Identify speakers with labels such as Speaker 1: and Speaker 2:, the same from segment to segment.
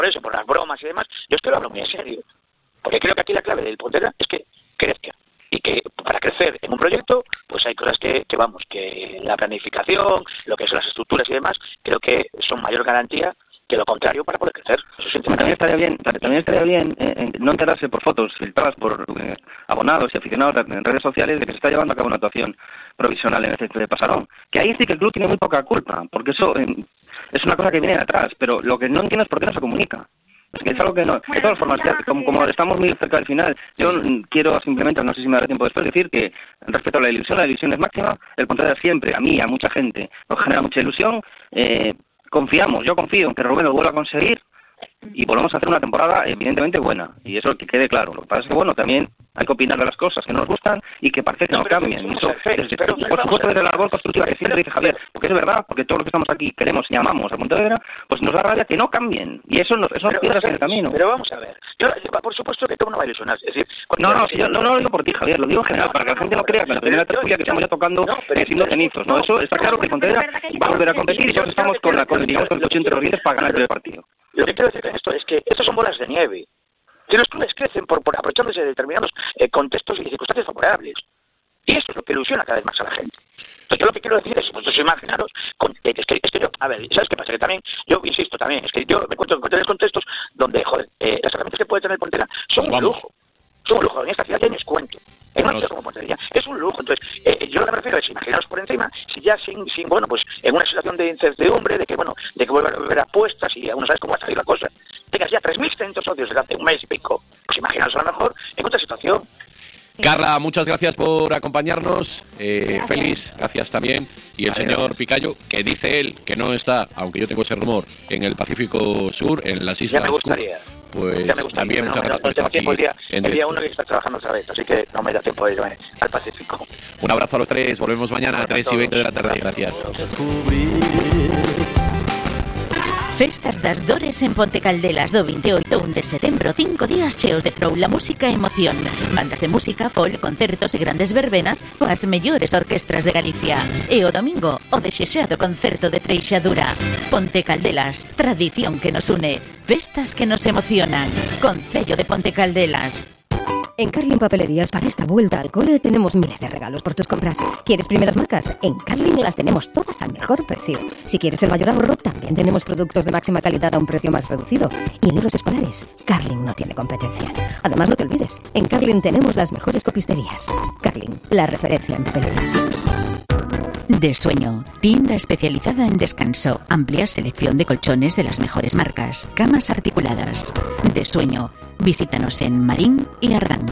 Speaker 1: por eso, por las bromas y demás, yo es que lo hablo muy en serio. Porque creo que aquí la clave del Pontevedra es que crezca. Y que para crecer en un proyecto, pues hay cosas que la planificación, lo que son las estructuras y demás, creo que son mayor garantía que lo contrario para poder crecer.
Speaker 2: También estaría bien no enterarse por fotos filtradas por abonados y aficionados en redes sociales de que se está llevando a cabo una actuación provisional en el centro de Pasarón. Que ahí sí que el club tiene muy poca culpa, porque eso es una cosa que viene de atrás, pero lo que no entiendo es por qué no se comunica. Es que es algo que no, de todas formas, como estamos muy cerca del final, yo quiero simplemente, no sé si me dará tiempo después, decir que respecto a la ilusión es máxima. El Pontevedra siempre, a mí, a mucha gente, nos genera mucha ilusión. Yo confío en que Rubén lo vuelva a conseguir y volvemos a hacer una temporada evidentemente buena, y eso que quede claro. Lo que pasa es que, bueno, también hay que opinar de las cosas que no nos gustan y que parece que no cambien. Y eso, por supuesto, desde la labor constructiva que siempre dice Javier, porque es verdad, porque todos los que estamos aquí queremos y amamos a Pontevedra, pues nos da rabia que no cambien, y eso nos piedras en el camino.
Speaker 1: Pero vamos a ver, yo por supuesto que todo no va a ilusionar, es decir...
Speaker 2: Yo no lo digo por ti, Javier, lo digo en general, para que la gente no crea que la primera tertulia que estamos ya tocando siendo cenizos, ¿no? Eso está claro que Pontevedra va a volver a competir y todos estamos con el coche entre los dientes para ganar el primer partido.
Speaker 1: Lo que quiero decir con esto es que estos son bolas de nieve. Que los clubes crecen por aprovechándose de determinados contextos y circunstancias favorables. Y eso es lo que ilusiona cada vez más a la gente. Entonces yo lo que quiero decir es, pues imaginaros, es que yo, a ver, ¿sabes qué pasa? Que también, yo insisto también, es que yo me encuentro en contextos donde, joder, las herramientas que puede tener Pontevedra son un lujo. Son un lujo. En esta ciudad ya ni os cuento. En una ciudad como Pontevedra es un lujo. Entonces, yo lo que me refiero es, imaginaros por encima, si ya sin bueno, pues en una situación de incertidumbre, de que vuelva a haber apuestas y aún no sabes cómo va a salir la cosa, tengas ya 3.600 socios desde hace un mes y pico, pues imaginaros a lo mejor en otra situación.
Speaker 3: Carla, muchas gracias por acompañarnos. Félix, gracias también. Y el señor Picayo, que dice él que no está, aunque yo tengo ese rumor, en el Pacífico Sur, en las Islas Cook. Pues también muchas gracias por estar aquí.
Speaker 1: El día 1 que está trabajando otra vez, así que no me da tiempo de irme al Pacífico.
Speaker 3: Un abrazo a los tres, volvemos mañana a 3:20 de la tarde. Gracias.
Speaker 4: Festas das Dores en Ponte Caldelas do 28 de setembro, 5 días cheos de troula, música e emoción. Bandas de música, folk, concertos e grandes verbenas coas mellores orquestras de Galicia. E o domingo, o desexado concerto de Treixadura. Ponte Caldelas, tradición que nos une, festas que nos emocionan. Concello de Ponte Caldelas.
Speaker 5: En Carlin Papelerías, para esta vuelta al cole, tenemos miles de regalos por tus compras. ¿Quieres primeras marcas? En Carlin las tenemos todas al mejor precio. Si quieres el mayor ahorro, también tenemos productos de máxima calidad a un precio más reducido. Y en libros escolares, Carlin no tiene competencia. Además, no te olvides, en Carlin tenemos las mejores copisterías. Carlin, la referencia en papelerías.
Speaker 4: De Sueño, tienda especializada en descanso, amplia selección de colchones de las mejores marcas, camas articuladas. De Sueño, visítanos en Marín y Ardán.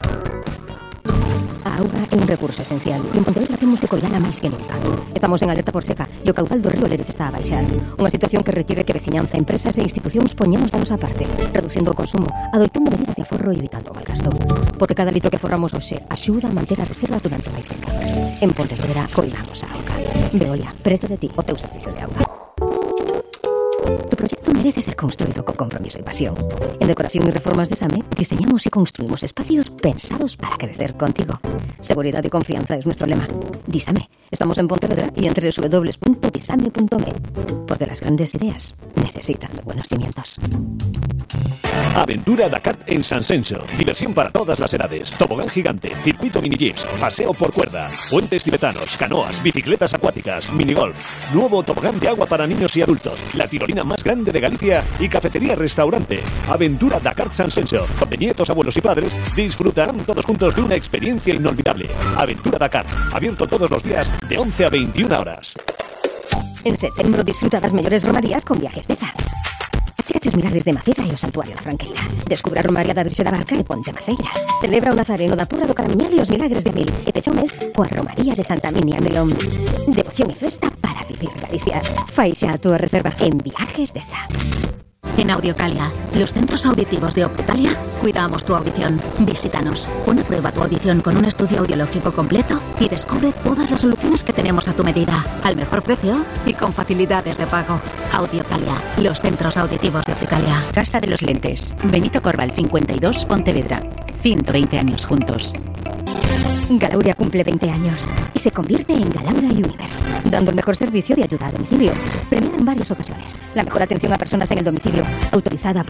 Speaker 5: A auga é un recurso esencial e en Pontevedra temos que coidala máis que nunca. Estamos en alerta por seca e o caudal do río Lérez está a baixar. Unha situación que require que veciñanza, empresas e institucións poñamos da nosa parte, reducindo o consumo, adoitando medidas de aforro e evitando o mal gasto. Porque cada litro que aforramos hoxe axuda a manter as reservas durante máis tempo. En Pontevedra coidamos a auga. Veolia, preto de ti, o teu servicio de auga. Tu proyecto merece ser construido con compromiso y pasión. En Decoración y Reformas de SAME diseñamos y construimos espacios pensados para crecer contigo. Seguridad y confianza es nuestro lema. Disame. Estamos en Pontevedra y en www.disame.me. Porque las grandes ideas necesitan de buenos cimientos.
Speaker 6: Aventura Dakar en San Senso. Diversión para todas las edades. Tobogán gigante, circuito mini jeeps, paseo por cuerda, puentes tibetanos, canoas, bicicletas acuáticas, minigolf, nuevo tobogán de agua para niños y adultos, la tirolina más grande de Galicia y cafetería-restaurante. Aventura Dakar San Senso, donde nietos, abuelos y padres disfrutarán todos juntos de una experiencia inolvidable. Aventura Dakar, abierto todos los días de 11 a 21 horas.
Speaker 5: En setembro disfruta das mellores romarías con Viajes Deza. Achégate os milagres de Maceda e o Santuario da Franqueira. Descubra a Romaría da Virxe da Barca e Ponte Maceira. Celebra o Nazareno da Porra do Caramiñal e os milagres de Amil. E pecha o mes coa Romaría de Santa Minia Melón. Devoción e festa para vivir Galicia. Fai xa a túa reserva en Viajes Deza.
Speaker 7: En Audiocalia, los centros auditivos de Optalia, cuidamos tu audición. Visítanos, pon a prueba tu audición con un estudio audiológico completo y descubre todas las soluciones que tenemos a tu medida, al mejor precio y con facilidades de pago. Audiocalia, los centros auditivos de Optalia.
Speaker 4: Casa de los Lentes, Benito Corval 52, Pontevedra. 120 años juntos.
Speaker 5: Galauria cumple 20 años y se convierte en Galaura Universe, dando el mejor servicio de ayuda a domicilio, premiada en varias ocasiones. La mejor atención a personas en el domicilio, autorizada por